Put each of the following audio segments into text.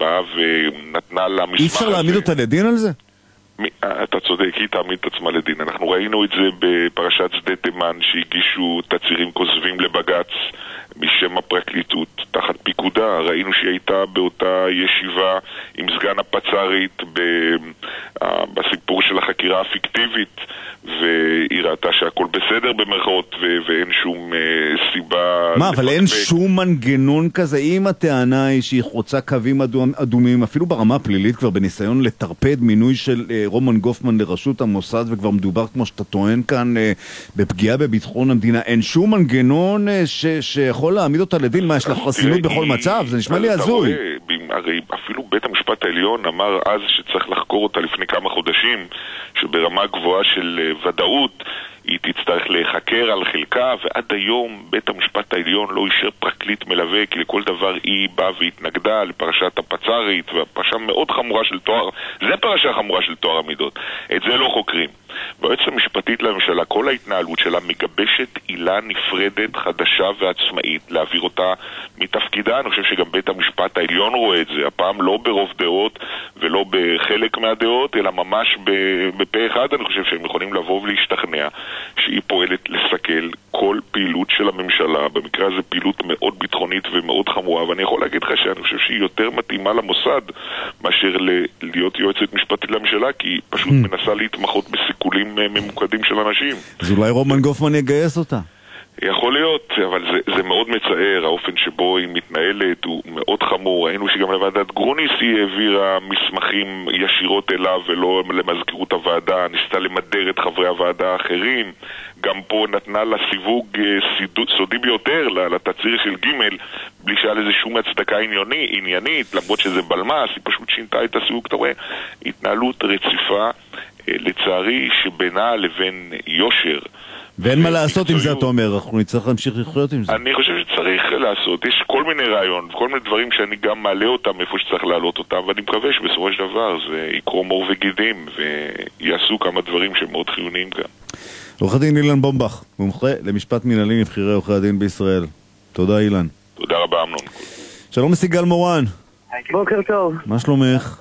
באה ונתנה לה מסמך. אי אפשר להעמיד אותה לדין על זה? אתה צודק, היא תעמיד את עצמה לדין. אנחנו ראינו את זה בפרשת שדה תימן, שהגישו תצהירים כוזבים לבג"ץ בשם הפרקליטות תחת פיקודה. ראינו שהיא הייתה באותה ישיבה עם סגן הפצ"רית בסיפור של החקירה הפיקטיבית, והיא ראתה שהכל בסדר במרכאות ואין שום סיבה. מה, אבל אין שום מנגנון כזה? אם הטענה היא שהיא חוצה קווים אדומים, אפילו ברמה הפלילית כבר בניסיון לטרפד מינוי של רומן גופמן לראשות המוסד, וכבר מדובר כמו שאתה טוען כאן בפגיעה בביטחון המדינה, אין שום מנגנון שיכול להעמיד אותה לדין? מה, יש לה חסינות בכל מצב? זה נשמע לי הזוי. הרי אפילו בית המשפט העליון אמר אז שצריך לחקור אותה לפני כמה חודשים, שברמה גבוהה של ודאות היא תצטרך להיחקר על חלקה, ועד היום בית המשפט העליון לא אישר פרקליט מלווה, כי לכל דבר היא באה והתנגדה לפרשת הפצ"רית, והפרשה מאוד חמורה של תואר, זה פרשה חמורה של תואר המידות, את זה לא חוקרים. והיועצת המשפטית לממשלה, כל ההתנהלות שלה מגבשת עילה נפרדת, חדשה ועצמאית, להעביר אותה מתפקידה. אני חושב שגם בית המשפט העליון רואה את זה, הפעם לא ברוב דעות ולא בחלק מהדעות, אלא ממש בפה אחד. אני חושב שהם יכולים לבוא ולהשתכנע שהיא פועלת לסכל כל פעילות של הממשלה, במקרה הזה פעילות מאוד ביטחונית ומאוד חמורה, ואני יכול להגיד לך שאני חושב שהיא יותר מתאימה למוסד מאשר להיות יועצת משפטית לממשלה, כי היא פשוט מנסה להתמחות בסיכולים ממוקדים של אנשים. אז אולי רומן גופמן יגייס אותה? יכול להיות, אבל זה מאוד מצער, האופן שבו היא מתנהלת הוא מאוד חמור. ראינו שגם לוועדת גרוניס היא העבירה מסמכים ישירות אליו ולא למזכירות הוועדה, ניסתה למדר את חברי הוועדה האחרים, גם פה נתנה לה סיווג סודי ביותר לתצהיר של ג' בלי שהיה לזה שום הצדקה עניינית, למרות שזה בלמ"ס, היא פשוט שינתה את הסיווג. אתה רואה, התנהלות רציפה, לצערי, שבינה לבין יושר, ואין מה לעשות עם זה, אתה אומר, אנחנו נצטרך להמשיך לחיות עם זה. אני חושב שצריך לעשות, יש כל מיני רעיון, כל מיני דברים שאני גם מעלה אותם איפה שצריך להעלות אותם, ואני מקווה שבסופו של דבר זה יקרום עור וגידים ויעשו כמה דברים שמאוד חיוניים כאן. עורך הדין אילן בומבך, מומחה למשפט מנהלי מבחירי עורכי הדין בישראל. תודה אילן. תודה רבה אמנון. שלום לסיגל מורן. בוקר טוב. מה שלומך?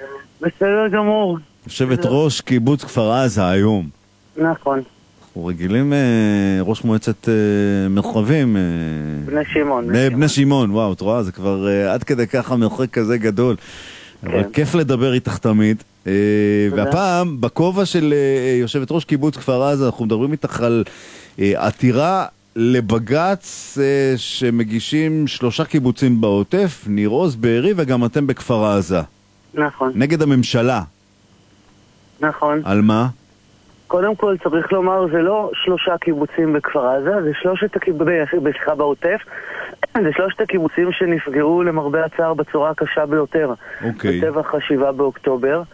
בסדר גמור. יושבת ראש קיבוץ כפר עזה היום. נכון. אנחנו רגילים ראש מועצת מרחבים. בני שמעון. בני שמעון, וואו, את רואה, זה כבר עד כדי ככה מרחק כזה גדול. אבל כיף לדבר איתך תמיד. והפעם, בכובע של יושבת ראש קיבוץ כפר עזה, אנחנו מדברים איתך על עתירה לבג"ץ שמגישים 3 קיבוצים בעוטף, ניר עוז, בארי וגם אתם בכפר עזה. נכון. נגד הממשלה. נכון. על מה? קודם כל צריך לומר, זה לא 3 קיבוצים בכפר עזה, זה 3 בעוטף, זה 3 הקיבוצים שנפגעו למרבה הצער בצורה הקשה ביותר. בטבח 7 באוקטובר.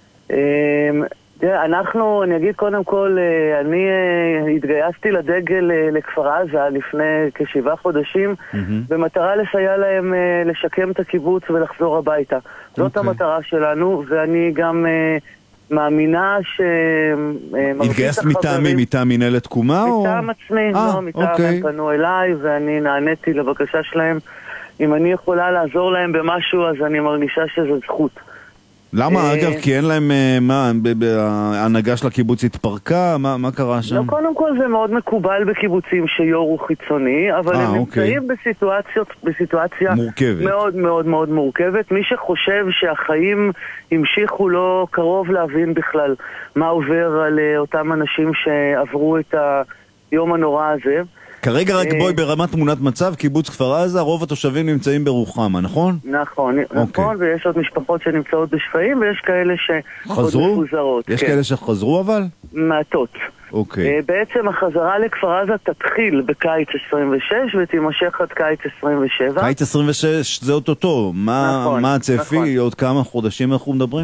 אני אגיד קודם כל, אני התגייסתי לדגל לכפר עזה לפני כ7 חודשים, במטרה לסייע להם לשקם את הקיבוץ ולחזור הביתה. זאת המטרה שלנו, ואני גם מאמינה התגייסת מטעם מנהלת תקומה? מטעם עצמי, לא, מטעם הם פנו אליי ואני נעניתי לבקשה שלהם. אם אני יכולה לעזור להם במשהו, אז אני מרגישה שזו זכות. למה? אגב, כי אין להם, ההנהגה של הקיבוץ התפרקה? מה קרה שם? לא, קודם כל זה מאוד מקובל בקיבוצים שיו"ר הוא חיצוני, אבל הם נמצאים בסיטואציה מאוד מאוד מאוד מורכבת. מי שחושב שהחיים המשיכו לא קרוב להבין בכלל מה עובר על אותם אנשים שעברו את היום הנורא הזה. כרגע רק בואי ברמת תמונת מצב, קיבוץ כפר עזה, רוב התושבים נמצאים ברוחמה, נכון? נכון, ויש עוד משפחות שנמצאות בשפעים, ויש כאלה שעוד מפוזרות. יש כאלה שחזרו אבל? מעטות. אוקיי. בעצם החזרה לכפר עזה תתחיל בקיץ 26 ותימשך עד קיץ 27. קיץ 26 זה אותו, מה הצפי? עוד כמה חודשים אנחנו מדברים?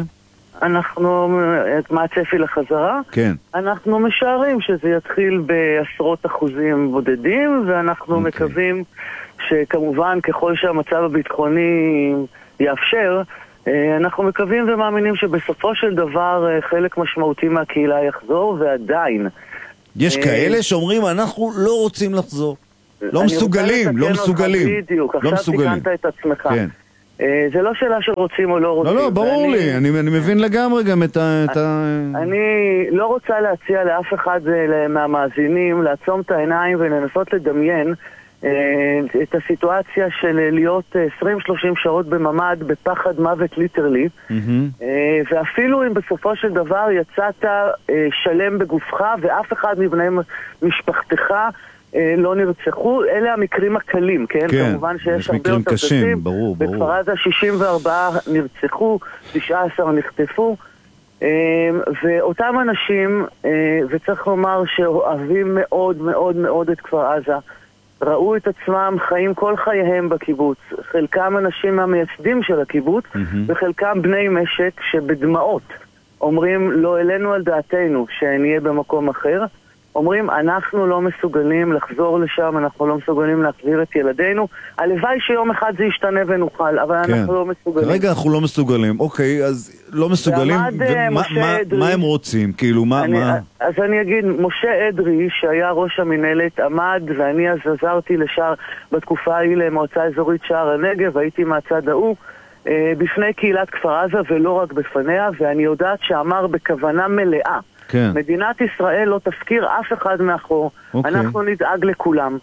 מה הצפי לחזרה? כן. אנחנו משערים שזה יתחיל בעשרות אחוזים בודדים, ואנחנו מקווים שכמובן ככל שהמצב הביטחוני יאפשר, אנחנו מקווים ומאמינים שבסופו של דבר חלק משמעותי מהקהילה יחזור, ועדיין. יש כאלה שאומרים אנחנו לא רוצים לחזור. לא מסוגלים. בדיוק, עכשיו תיקנת את עצמך. זה לא שאלה של רוצים או לא רוצים. לא, ברור לי, אני מבין לגמרי גם את אני לא רוצה להציע לאף אחד מהמאזינים לעצום את העיניים ולנסות לדמיין את הסיטואציה של להיות 20-30 שעות בממד בפחד מוות ליטרלי, ואפילו אם בסופו של דבר יצאת שלם בגופך ואף אחד מבני משפחתך לא נרצחו. אלה המקרים הקלים, כן? כמובן שיש הרבה יותר קשים. בכפר עזה 64 נרצחו, 19 נחטפו, ואותם אנשים, וצריך לומר שאוהבים מאוד מאוד מאוד את כפר עזה, ראו את עצמם חיים כל חייהם בקיבוץ. חלקם אנשים המייסדים של הקיבוץ, וחלקם בני משק שבדמעות אומרים לא אלינו על דעתנו שנהיה במקום אחר. אומרים, אנחנו לא מסוגלים לחזור לשם, אנחנו לא מסוגלים להחזיר את ילדינו. הלוואי שיום אחד זה ישתנה ונוכל, אבל אנחנו לא מסוגלים. כרגע אנחנו לא מסוגלים. אוקיי, אז לא מסוגלים, ומה הם רוצים? כאילו, מה? אז אני אגיד, משה אדרי, שהיה ראש המנהלת, עמד, ואני אז עזרתי לשער, בתקופה ההיא למועצה אזורית שער הנגב, הייתי מהצד ההוא, בפני קהילת כפר עזה ולא רק בפניה, ואני יודעת שאמר בכוונה מלאה, כן. מדינת ישראל לא תפקיר אף אחד מאחור, אנחנו נדאג לכולם.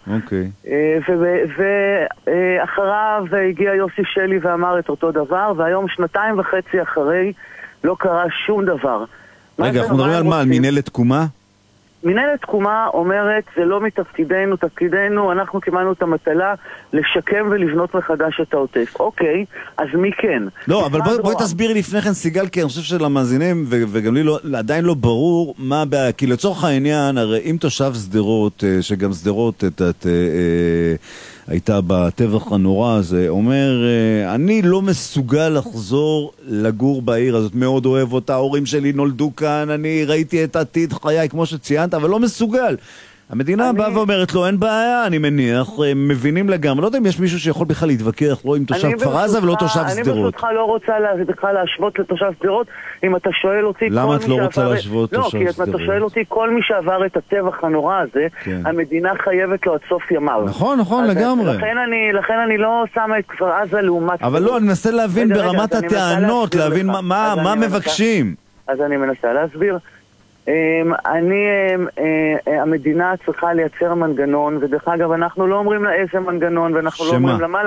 ואחריו הגיע יוסי שלי ואמר את אותו דבר, והיום 2.5 אחרי לא קרה שום דבר. רגע, אנחנו מדברים על מה? על מנהלת תקומה? מנהלת תקומה אומרת, זה לא מתפקידנו, תפקידנו, אנחנו קיבלנו את המטלה לשקם ולבנות מחדש את העוטף. אוקיי, אז מי כן? לא, אבל בואי תסבירי לפני כן, סיגל, כי אני חושב שלמאזינים, וגם לי עדיין לא ברור מה, כי לצורך העניין, הרי אם תושב סדרות, שגם סדרות הייתה בטבח הנורא הזה, אומר, אני לא מסוגל לחזור לגור בעיר הזאת, מאוד אוהב אותה, ההורים שלי נולדו כאן, אני ראיתי את עתיד חיי כמו שציינת, אבל לא מסוגל. המדינה באה ואומרת לו, אין בעיה, אני מניח, מבינים לגמרי. לא יודע אם יש מישהו שיכול בכלל להתווכח, לא עם תושב כפר עזה ולא תושב סדרות. אני ברשותך לא רוצה בכלל להשוות לתושב סדרות, אם אתה שואל אותי... למה את לא רוצה להשוות תושב סדרות? לא, כי אתה שואל אותי, כל מי שעבר את הטבח הנורא הזה, המדינה חייבת לו עד סוף ימיו. נכון, לגמרי. לכן אני לא שמה את כפר עזה לעומת... אבל לא, אני מנסה להבין ברמת הטענות, להבין מה מבקשים. אז אני מנסה להסביר. המדינה צריכה לייצר מנגנון, ודרך אגב אנחנו לא אומרים לה איזה מנגנון, ואנחנו לא אומרים למה,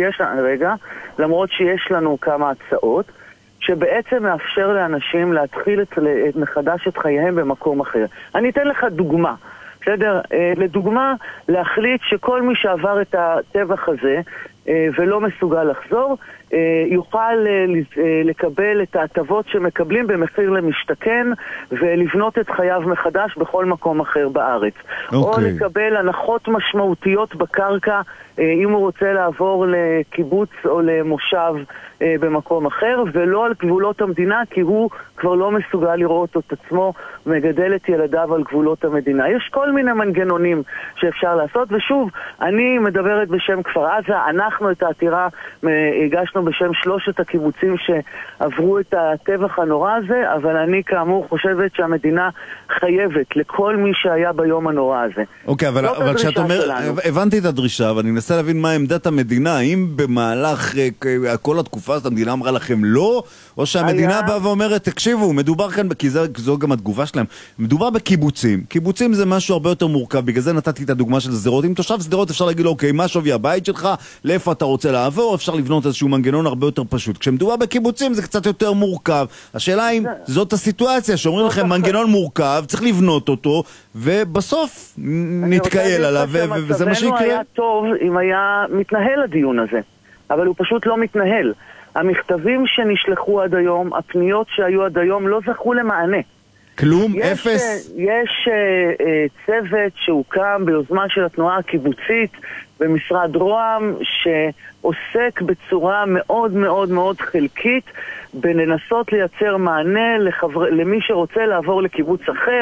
למרות שיש לנו כמה הצעות שבעצם מאפשר לאנשים להתחיל מחדש את חייהם במקום אחר. אני אתן לך דוגמה, בסדר? לדוגמה, להחליט שכל מי שעבר את הטבח הזה ולא מסוגל לחזור, יוכל לקבל את ההטבות שמקבלים במחיר למשתכן ולבנות את חייו מחדש בכל מקום אחר בארץ. או לקבל הנחות משמעותיות בקרקע אם הוא רוצה לעבור לקיבוץ או למושב במקום אחר, ולא על גבולות המדינה, כי הוא כבר לא מסוגל לראות את עצמו מגדל את ילדיו על גבולות המדינה. יש כל מיני מנגנונים שאפשר לעשות, ושוב, אני מדברת בשם כפר עזה, אנחנו את העתירה הגשנו בשם 3 הקיבוצים שעברו את הטבח הנורא הזה, אבל אני כאמור חושבת שהמדינה חייבת לכל מי שהיה ביום הנורא הזה. אוקיי, אבל כשאת אומרת, הבנתי את הדרישה, אבל אני מנסה להבין מה עמדת המדינה, האם במהלך כל התקופה הזאת המדינה אמרה לכם לא, או שהמדינה באה ואומרת, תקשיבו, מדובר כאן, כי זו גם התגובה שלהם, מדובר בקיבוצים. קיבוצים זה משהו הרבה יותר מורכב, בגלל זה נתתי את הדוגמה של סדרות. אם תושב סדרות אפשר להגיד לו, אוקיי, מה שווי הבית שלך, לאיפה אתה רוצה לעבור, אפשר לבנות איזשהו מנגנון הרבה יותר פשוט. כשמדובר בקיבוצים זה קצת יותר מורכב. השאלה אם זאת הסיטואציה שאומרים לכם מנגנון מורכב, צריך לבנות אותו, ובסוף נתקהל עליו, וזה מה שיקרה. היה טוב אם היה מתנהל הדיון הזה, אבל הוא פשוט לא מתנהל. המכתבים שנשלחו עד היום, הפניות שהיו עד היום, לא זכו למענה. כלום? אפס? יש צוות שהוקם ביוזמה של התנועה הקיבוצית במשרד רוה"מ, שעוסק בצורה מאוד מאוד מאוד חלקית בלנסות לייצר מענה למי שרוצה לעבור לקיבוץ אחר.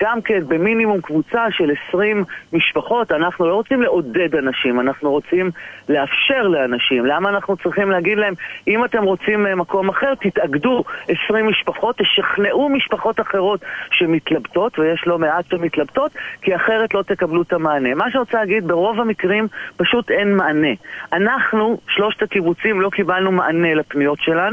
גם כן במינימום קבוצה של 20 משפחות. אנחנו לא רוצים לעודד אנשים, אנחנו רוצים לאפשר לאנשים. למה אנחנו צריכים להגיד להם, אם אתם רוצים מקום אחר, תתאגדו 20 משפחות, תשכנעו משפחות אחרות שמתלבטות, ויש לא מעט שמתלבטות, כי אחרת לא תקבלו את המענה. מה שרוצה להגיד, ברוב המקרים פשוט אין מענה. אנחנו, 3 הקיבוצים, לא קיבלנו מענה לפניות שלנו.